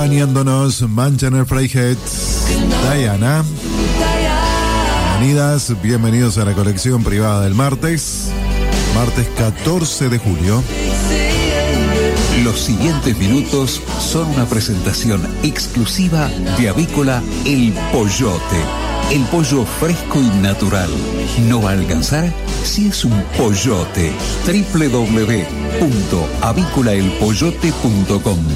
acompañándonos Manchaner Freiheit, Diana. Bienvenidos a la colección privada del martes 14 de julio. Los siguientes minutos son una presentación exclusiva de Avícola El Pollote. El pollo fresco y natural. No va a alcanzar si es un pollote. www.avícolaelpollote.com